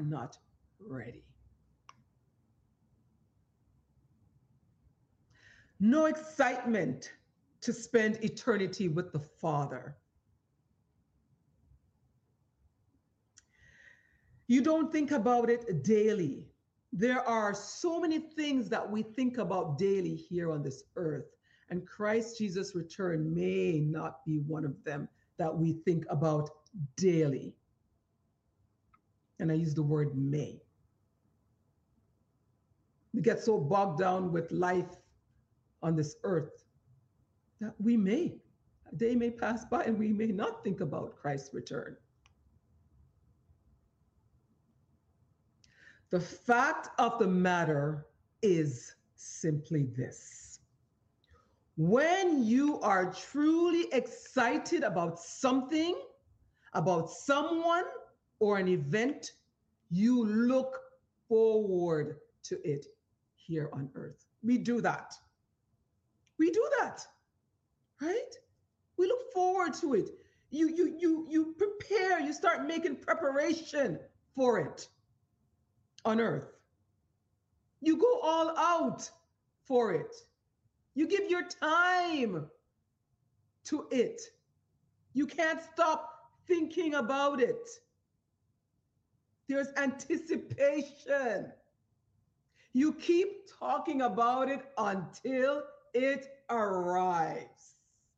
not ready. No excitement to spend eternity with the Father. You don't think about it daily. There are so many things that we think about daily here on this earth, and Christ Jesus' return may not be one of them that we think about daily. And I use the word may. We get so bogged down with life on this earth that a day may pass by and we may not think about Christ's return. The fact of the matter is simply this. When you are truly excited about something, about someone, or an event, you look forward to it here on earth. We do that. We do that, right? We look forward to it. You prepare, you start making preparation for it on earth. You go all out for it. You give your time to it. You can't stop thinking about it. There's anticipation. You keep talking about it until it arrives.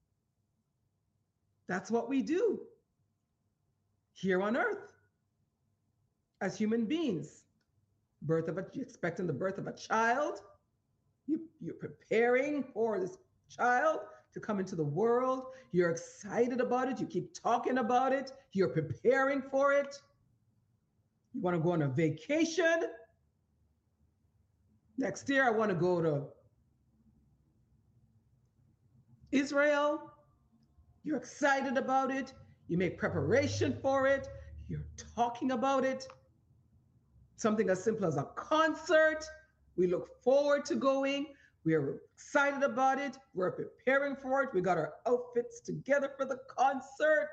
That's what we do here on earth as human beings. You're expecting the birth of a child. You're preparing for this child to come into the world. You're excited about it. You keep talking about it. You're preparing for it. You want to go on a vacation. Next year, I want to go to Israel. You're excited about it. You make preparation for it. You're talking about it. Something as simple as a concert. We look forward to going. We're excited about it. We're preparing for it. We got our outfits together for the concert.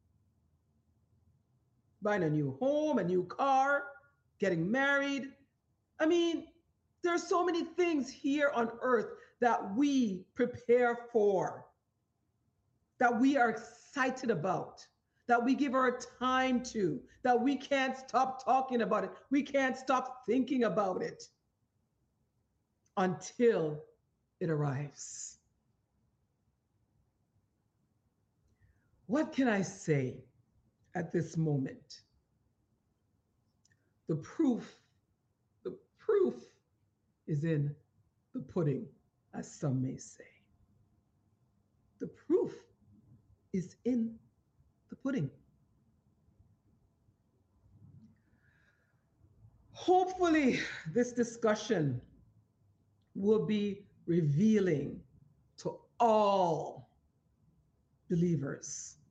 Buying a new home, a new car, getting married. I mean, there are so many things here on earth that we prepare for, that we are excited about, that we give our time to, that we can't stop talking about it. We can't stop thinking about it until it arrives. What can I say at this moment? The proof is in the pudding, as some may say. The proof is in the pudding. Hopefully, this discussion will be revealing to all believers.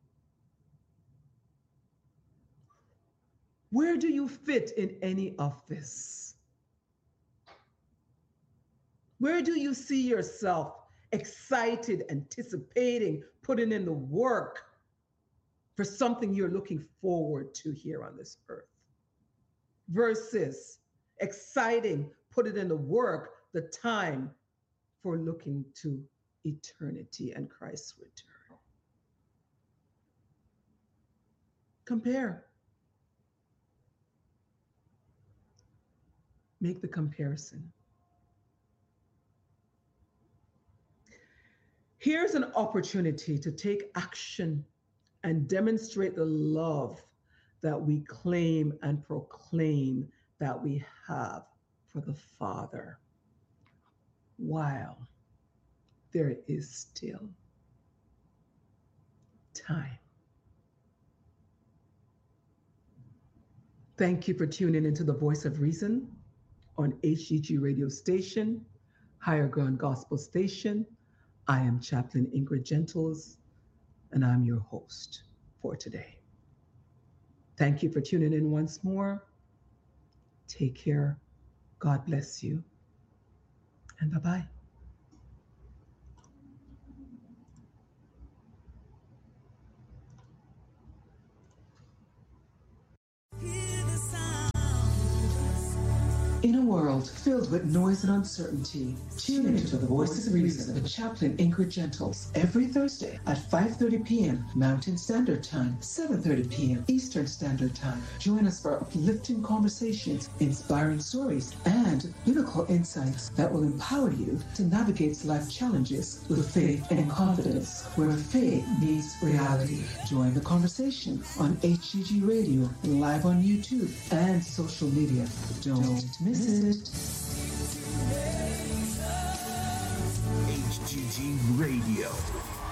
Where do you fit in any of this? Where do you see yourself excited, anticipating, putting in the work for something you're looking forward to here on this earth? Versus exciting, put it in the work, the time for looking to eternity and Christ's return. Compare. Make the comparison. Here's an opportunity to take action and demonstrate the love that we claim and proclaim that we have for the Father while there is still time. Thank you for tuning into the Voice of Reason on HGG radio station, Higher Ground Gospel Station. I am Chaplain Ingrid Gentles, and I'm your host for today. Thank you for tuning in once more. Take care. God bless you. And bye-bye. Hear the sound. In a world filled with noise and uncertainty, tune into the Voices of Reason with Chaplain Ingrid Gentles every Thursday at 5:30 p.m. Mountain Standard Time, 7:30 p.m. Eastern Standard Time. Join us for uplifting conversations, inspiring stories, and biblical insights that will empower you to navigate life challenges with faith and confidence, where faith meets reality. Join the conversation on HGG Radio, live on YouTube, and social media. Don't miss it. HGG Radio.